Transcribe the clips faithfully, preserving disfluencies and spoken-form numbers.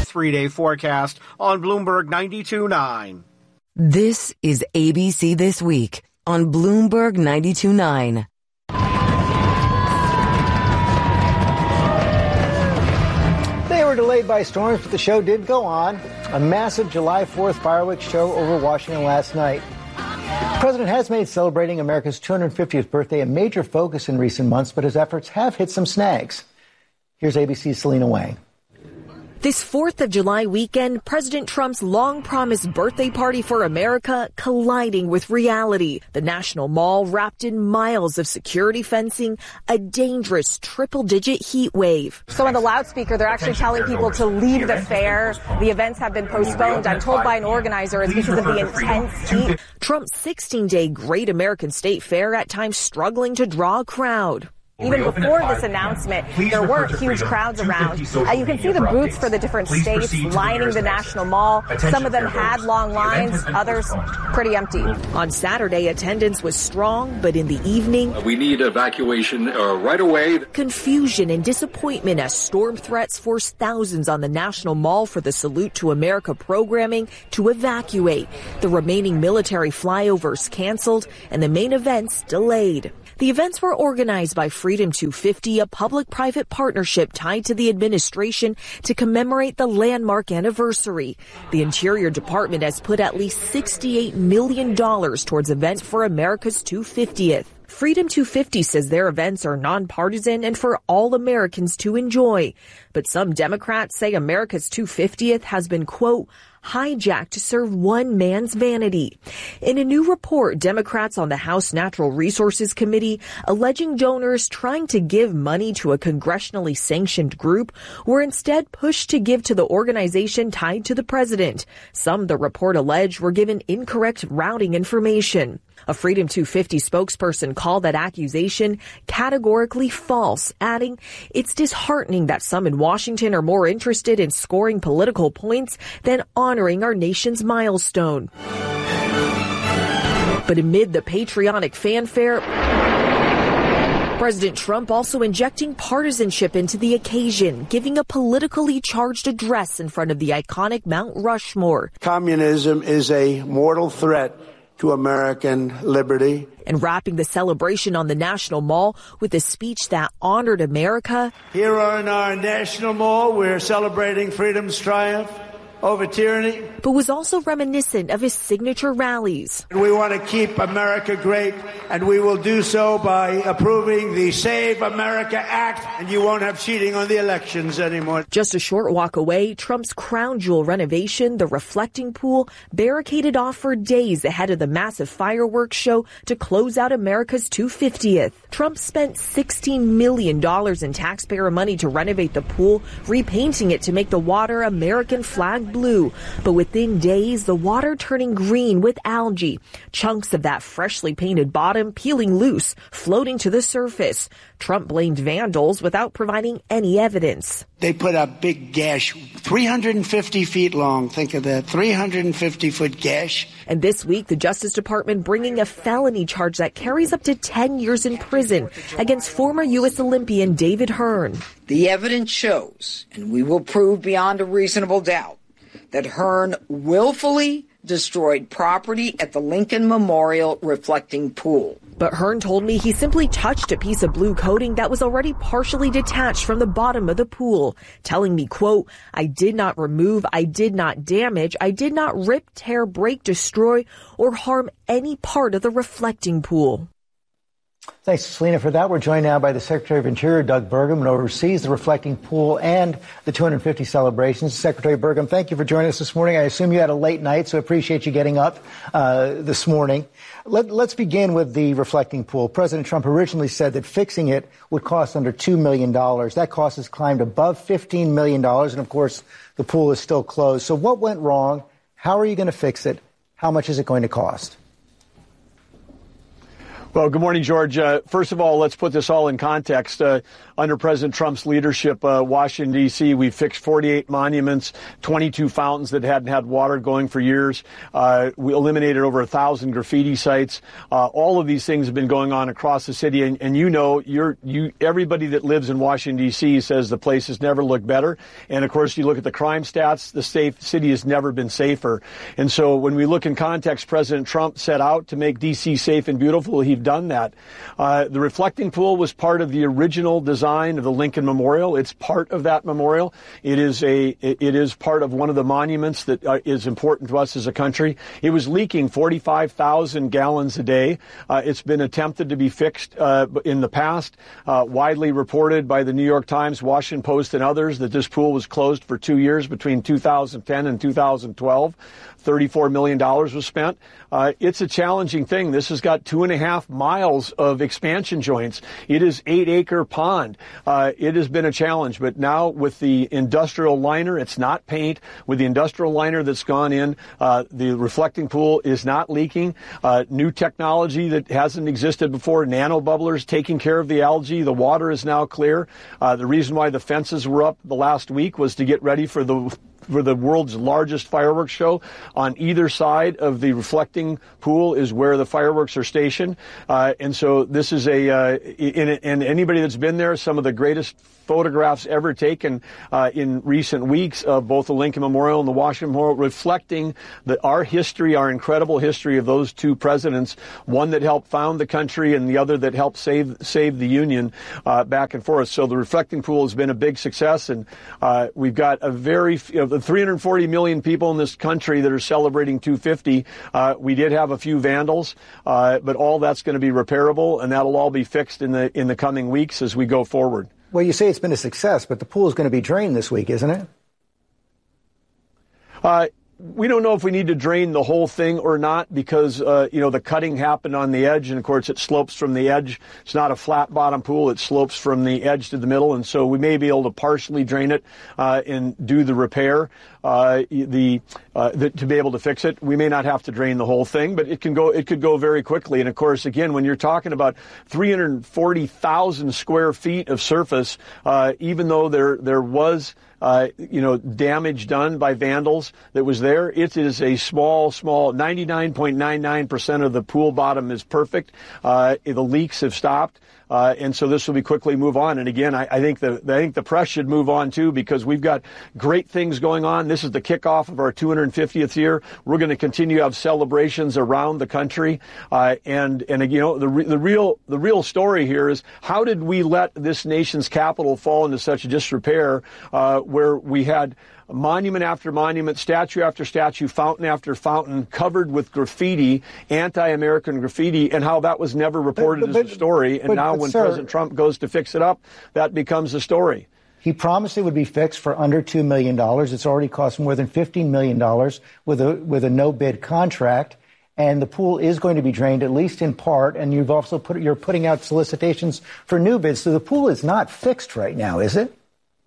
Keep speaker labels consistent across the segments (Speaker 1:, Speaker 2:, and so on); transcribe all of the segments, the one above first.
Speaker 1: three-day forecast on Bloomberg ninety-two point nine.
Speaker 2: This is A B C This Week on Bloomberg ninety-two point nine.
Speaker 3: They were delayed by storms, but the show did go on. A massive July fourth fireworks show over Washington last night. The president has made celebrating America's two hundred fiftieth birthday a major focus in recent months, but his efforts have hit some snags. Here's A B C's Selena Wang.
Speaker 4: This fourth of July weekend, President Trump's long-promised birthday party for America colliding with reality. The National Mall wrapped in miles of security fencing, a dangerous triple-digit heat wave.
Speaker 5: So on the loudspeaker, they're actually telling people to leave the fair. The events have been postponed. I'm told by an organizer it's because of the intense heat.
Speaker 4: Trump's sixteen-day Great American State Fair at times struggling to draw a crowd.
Speaker 5: Even before this announcement, there weren't huge crowds around. Uh, you can see the booths for the different states lining the National Mall. Some of them had long lines, others pretty empty.
Speaker 4: On Saturday, attendance was strong, but in the evening,
Speaker 6: we need evacuation uh, right away.
Speaker 4: Confusion and disappointment as storm threats forced thousands on the National Mall for the Salute to America programming to evacuate. The remaining military flyovers canceled and the main events delayed. The events were organized by Freedom two fifty, a public-private partnership tied to the administration to commemorate the landmark anniversary. The Interior Department has put at least sixty-eight million dollars towards events for America's two hundred fiftieth. Freedom two fifty says their events are nonpartisan and for all Americans to enjoy. But some Democrats say America's two hundred fiftieth has been, quote, hijacked to serve one man's vanity. In a new report, Democrats on the House Natural Resources Committee alleging donors trying to give money to a congressionally sanctioned group were instead pushed to give to the organization tied to the president. Some, the report alleged, were given incorrect routing information. A Freedom two fifty spokesperson called that accusation categorically false, adding, it's disheartening that some in Washington are more interested in scoring political points than honoring our nation's milestone. But amid the patriotic fanfare, President Trump also injecting partisanship into the occasion, giving a politically charged address in front of the iconic Mount Rushmore.
Speaker 7: Communism is a mortal threat to American liberty.
Speaker 4: And wrapping the celebration on the National Mall with a speech that honored America.
Speaker 7: Here on our National Mall, we're celebrating freedom's triumph over tyranny.
Speaker 4: But was also reminiscent of his signature rallies.
Speaker 7: We want to keep America great, and we will do so by approving the Save America Act, and you won't have cheating on the elections anymore.
Speaker 4: Just a short walk away, Trump's crown jewel renovation, the reflecting pool, barricaded off for days ahead of the massive fireworks show to close out America's two hundred fiftieth. Trump spent sixteen million dollars in taxpayer money to renovate the pool, repainting it to make the water American flag blue. But within days, the water turning green with algae, chunks of that freshly painted bottom peeling loose, floating to the surface. Trump blamed vandals without providing any evidence.
Speaker 7: They put a big gash, three hundred fifty feet long. Think of that, three hundred fifty foot gash.
Speaker 4: And this week, the Justice Department bringing a felony charge that carries up to ten years in prison against former U S Olympian David Hearn.
Speaker 8: The evidence shows, and we will prove beyond a reasonable doubt, that Hearn willfully destroyed property at the Lincoln Memorial reflecting pool.
Speaker 4: But Hearn told me he simply touched a piece of blue coating that was already partially detached from the bottom of the pool, telling me, quote, I did not remove, I did not damage, I did not rip, tear, break, destroy, or harm any part of the reflecting pool.
Speaker 3: Thanks, Selena, for that. We're joined now by the Secretary of Interior, Doug Burgum, who oversees the reflecting pool and the two hundred fifty celebrations. Secretary Burgum, thank you for joining us this morning. I assume you had a late night, so I appreciate you getting up uh, this morning. Let, let's begin with the reflecting pool. President Trump originally said that fixing it would cost under two million dollars. That cost has climbed above fifteen million dollars, and, of course, the pool is still closed. So what went wrong? How are you going to fix it? How much is it going to cost?
Speaker 9: Well, good morning, George. Uh, first of all, let's put this all in context. Uh, under President Trump's leadership, uh, Washington, D C, we fixed forty-eight monuments, twenty-two fountains that hadn't had water going for years. Uh, we eliminated over a thousand graffiti sites. Uh, all of these things have been going on across the city. And, and you know, you're, you, everybody that lives in Washington, D C says the place has never looked better. And of course, you look at the crime stats, the safe city has never been safer. And so when we look in context, President Trump set out to make D C safe and beautiful. He done that. Uh, the reflecting pool was part of the original design of the Lincoln Memorial. It's part of that memorial. It is a, it is part of one of the monuments that uh, is important to us as a country. It was leaking forty-five thousand gallons a day. Uh, it's been attempted to be fixed uh, in the past, uh, widely reported by the New York Times, Washington Post, and others that this pool was closed for two years between two thousand ten and two thousand twelve. thirty-four million dollars was spent. Uh, it's a challenging thing. This has got two and a half miles of expansion joints. It is eight acre pond. Uh, it has been a challenge, but now with the industrial liner, it's not paint. With the industrial liner that's gone in, uh, the reflecting pool is not leaking. Uh, new technology that hasn't existed before, nano bubblers taking care of the algae. The water is now clear. Uh, the reason why the fences were up the last week was to get ready for the for the world's largest fireworks show. On either side of the reflecting pool is where the fireworks are stationed. Uh, and so this is a, uh, in, and anybody that's been there, some of the greatest photographs ever taken uh, in recent weeks of both the Lincoln Memorial and the Washington Memorial, reflecting the, our history, our incredible history of those two presidents, one that helped found the country and the other that helped save save the Union uh, back and forth. So the reflecting pool has been a big success, and uh, we've got a very, you know, the three hundred forty million people in this country that are celebrating two fifty. Uh, we did have a few vandals, uh, but all that's going to be repairable, and that'll all be fixed in the in the coming weeks as we go forward.
Speaker 3: Well, you say it's been a success, but the pool is going to be drained this week, isn't it?
Speaker 9: Uh, we don't know if we need to drain the whole thing or not because, uh, you know, the cutting happened on the edge, and, of course, it slopes from the edge. It's not a flat-bottom pool. It slopes from the edge to the middle, and so we may be able to partially drain it uh, and do the repair uh, the, uh, the to be able to fix it. We may not have to drain the whole thing, but it can go. It could go very quickly. And, of course, again, when you're talking about three hundred forty thousand square feet of surface, uh, even though there there was Uh, you know, damage done by vandals that was there. It is a small, small, ninety-nine point nine nine percent of the pool bottom is perfect. Uh, the leaks have stopped. Uh, and so this will be quickly move on. And again, I, I think the I think the press should move on too, because we've got great things going on. This is the kickoff of our two hundred fiftieth year. We're going to continue to have celebrations around the country. Uh, and and you know the re, the real the real story here is, how did we let this nation's capital fall into such disrepair, uh, where we had monument after monument, statue after statue, fountain after fountain, covered with graffiti, anti-American graffiti, and how that was never reported but, but, as a story. And but, now but, when sir, President Trump goes to fix it up, that becomes the story.
Speaker 3: He promised it would be fixed for under two million dollars. It's already cost more than fifteen million dollars with a, with a no-bid contract. And the pool is going to be drained, at least in part. And you've also put, you're putting out solicitations for new bids. So the pool is not fixed right now, is it?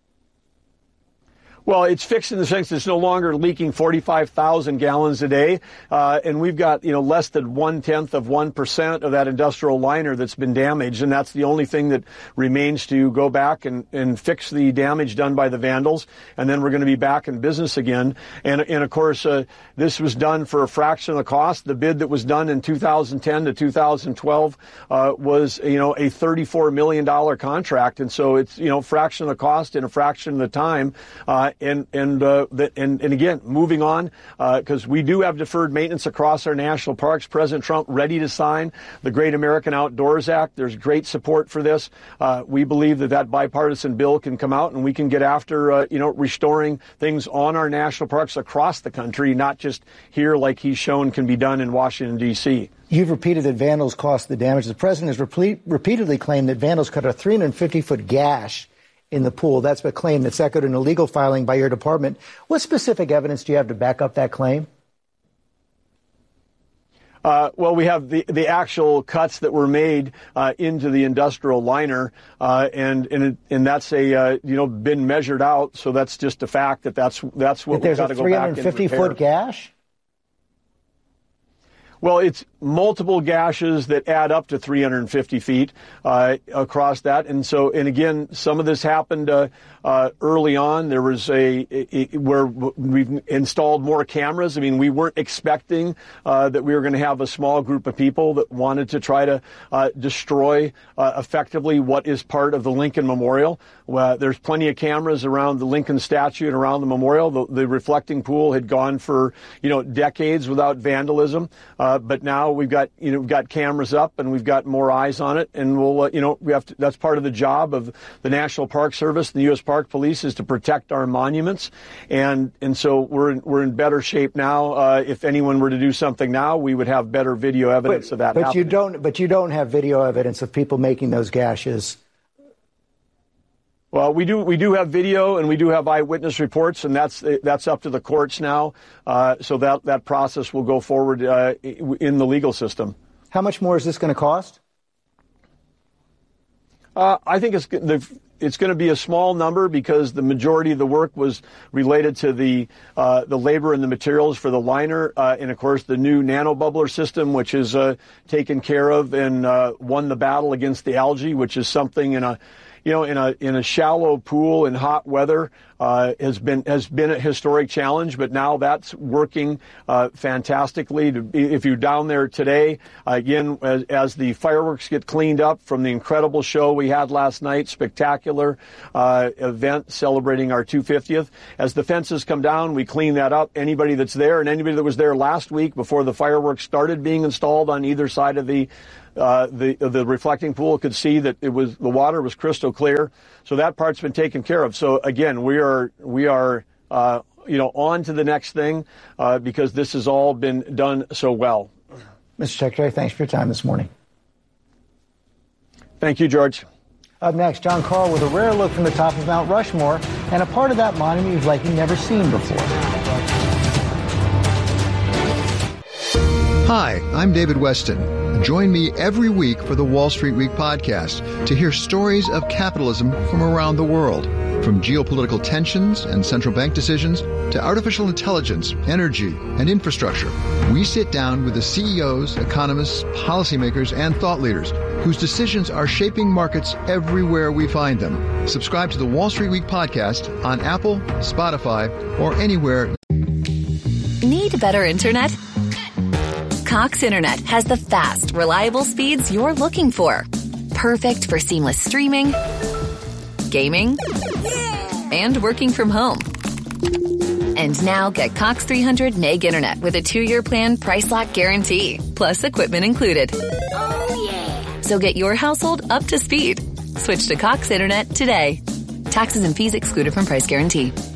Speaker 9: Well, it's fixed in the sense that it's no longer leaking forty-five thousand gallons a day. Uh, and we've got, you know, less than one-tenth of one percent of that industrial liner that's been damaged. And that's the only thing that remains to go back and, and fix the damage done by the vandals. And then we're going to be back in business again. And, and of course, uh, this was done for a fraction of the cost. The bid that was done in two thousand ten to two thousand twelve uh, was, you know, a thirty-four million dollars contract. And so it's, you know, fraction of the cost in a fraction of the time. Uh, And and, uh, the, and and again, moving on, because uh, we do have deferred maintenance across our national parks. President Trump ready to sign the Great American Outdoors Act. There's great support for this. Uh, we believe that that bipartisan bill can come out and we can get after, uh, you know, restoring things on our national parks across the country, not just here like he's shown can be done in Washington, D C
Speaker 3: You've repeated that vandals caused the damage. The president has repeat, repeatedly claimed that vandals cut a three hundred fifty foot gash in the pool. That's a claim that's echoed an illegal filing by your department. What specific evidence do you have to back up that claim?
Speaker 9: Uh, well, we have the, the actual cuts that were made uh, into the industrial liner, uh, and and, it, and that's a uh, you know been measured out. So that's just a fact that that's that's what we've got to go back and repair.
Speaker 3: There's a three hundred fifty foot gash.
Speaker 9: Well, it's multiple gashes that add up to three hundred fifty feet uh, across that. And so, and again, some of this happened uh, uh, early on. There was a, a, a where we've installed more cameras. I mean, we weren't expecting uh, that we were going to have a small group of people that wanted to try to uh, destroy uh, effectively what is part of the Lincoln Memorial. Uh, there's plenty of cameras around the Lincoln statue and around the memorial. The, the reflecting pool had gone for, you know, decades without vandalism. Uh, but now we've got, you know, we've got cameras up and we've got more eyes on it. And we'll, uh, you know, we have to, that's part of the job of the National Park Service and the U S Park Police is to protect our monuments. And, and so we're in, we're in better shape now. Uh, if anyone were to do something now, we would have better video evidence
Speaker 3: but,
Speaker 9: of that
Speaker 3: but
Speaker 9: happening.
Speaker 3: you don't, but you don't have video evidence of people making those gashes.
Speaker 9: Well, we do we do have video and we do have eyewitness reports, and that's that's up to the courts now. Uh, so that that process will go forward uh, in the legal system.
Speaker 3: How much more is this going to cost?
Speaker 9: Uh, I think it's it's going to be a small number because the majority of the work was related to the uh, the labor and the materials for the liner, uh, and of course the new nanobubbler system, which is uh, taken care of and uh, won the battle against the algae, which is something in a You know, in a in a shallow pool in hot weather uh, has been has been a historic challenge, but now that's working uh, fantastically. To, if you're down there today, uh, again, as, as the fireworks get cleaned up from the incredible show we had last night, spectacular uh, event celebrating our two hundred fiftieth. As the fences come down, we clean that up. Anybody that's there and anybody that was there last week before the fireworks started being installed on either side of the Uh, the the reflecting pool could see that it was the water was crystal clear, so that part's been taken care of. So again, we are we are uh, you know on to the next thing uh, because this has all been done so well.
Speaker 3: Mister Secretary, thanks for your time this morning.
Speaker 9: Thank you, George.
Speaker 3: Up next, John Carl with a rare look from the top of Mount Rushmore and a part of that monument you've likely never seen before.
Speaker 10: Hi, I'm David Weston. Join me every week for the Wall Street Week podcast to hear stories of capitalism from around the world. From geopolitical tensions and central bank decisions to artificial intelligence, energy, and infrastructure, we sit down with the C E Os, economists, policymakers, and thought leaders whose decisions are shaping markets everywhere we find them. Subscribe to the Wall Street Week podcast on Apple, Spotify, or anywhere.
Speaker 11: Need better internet? Cox Internet has the fast, reliable speeds you're looking for. Perfect for seamless streaming, gaming, and working from home. And now get Cox three hundred meg internet with a two-year plan price lock guarantee, plus equipment included. Oh, yeah. So get your household up to speed. Switch to Cox Internet today. Taxes and fees excluded from price guarantee.